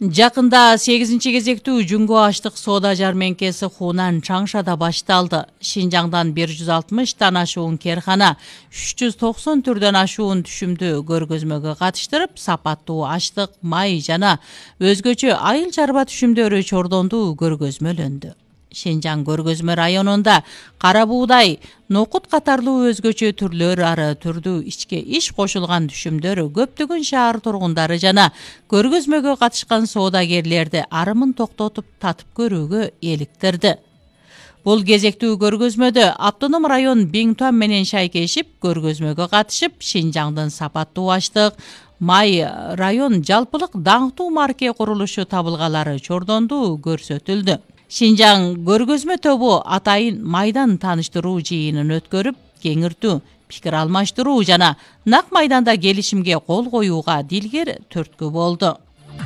Жакында 8-кезектүү Жүнгө аштык соода жармеңкеси Хунан Чаңшада башталды. Шинжаңдан 160 ашуун керхана, 390 түрдөн ашуун түшүмдү көргөзмөгө катыштырып, сапаттуу аштык, май жана өзгөчө айыл чарба түшүмдөрү чордонду көргөзмөлөндү. Шинжаң көргөзмө районунда кара буудай, нокут катарлуу өзгөчө түрлөр ары түрдүү ичке иш кошулган түшүмдөр көптөгөн шаар тургундары жана көргөзмөгө катышкан соодагерлерди арымын токтотуп татып көрүүгө эликтирди. Бул кезектүү көргөзмөдө автоном район Биңтуан менен шайкешип көргөзмөгө катышып, Шинжаңдын сапаттуу аштык, май район жалпылык даңктуу марке курулушу табылгалары чордонду көрсөтүлдү. Шинжаң көргөзмө тобу атайын майдан тааныштыруу жыйынын өткөрүп, кеңиртүү, пикир алмаштыруу жана нак майданда келишимге кол коюуга дилгер түрткү болду.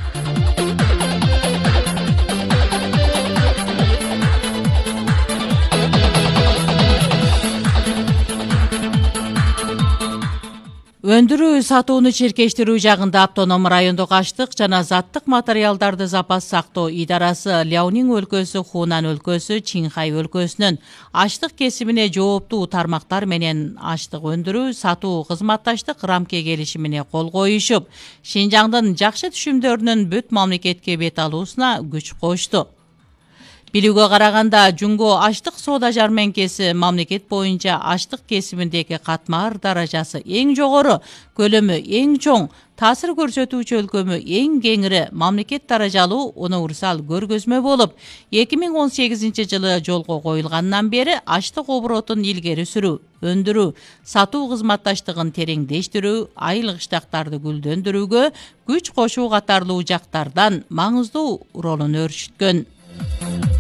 Өндүрүү сатууну чиркештирүү жагында автоном райондук аштык жана заттык материалдарды запас сактоо идарасы Ляонин өлкөсү, Хунан өлкөсү, Чинхай өлкөсүнүн аштык кесибине жооптуу тармактар менен аштык өндүрүү, сатуу, кызматташтык рамке келишимине кол коюшуп, Шинжаңдын жакшы түшүмдөрүнүн бүт мамлекетке бет алуусуна күч кошту. Билүүгө караганда, Жүнгө аштык соода жармеңкеси мамлекет боюнча аштык кесибиндеги катмар даражасы эң жогору, көлөмү эң чоң, таасир көрсөтүүчү өлкөмү эң кеңири мамлекет даражалуу универсал көргөзмө болуп, 2018 жылы жолго коюлгандан бери аштык оборотун илгери сүрүү, өндүрүү, сатуу кызматташтыгын тереңдештирүү, айыл кыштактарды гүлдөндүрүүгө күч кошуу катарлуу жактардан маңыздуу ролун өрүшүткөн.